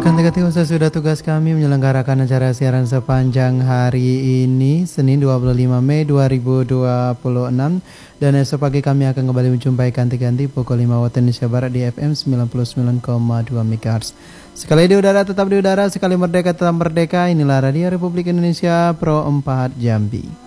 Rekan Tegati Usai sudah tugas kami menyelenggarakan acara siaran sepanjang hari ini, Senin 25 Mei 2026. Dan esok pagi kami akan kembali menjumpai ganti-ganti pukul 5 waktu Indonesia Barat di FM 99,2 MHz. Sekali di udara tetap di udara, sekali merdeka tetap merdeka. Inilah Radio Republik Indonesia Pro 4 Jambi.